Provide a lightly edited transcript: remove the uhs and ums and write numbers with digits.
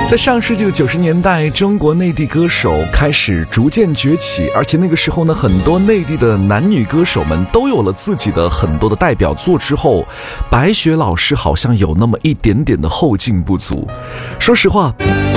在上世纪的90年代，中国内地歌手开始逐渐崛起，而且那个时候呢，很多内地的男女歌手们都有了自己的很多的代表作之后，白雪老师好像有那么一点点的后劲不足。说实话，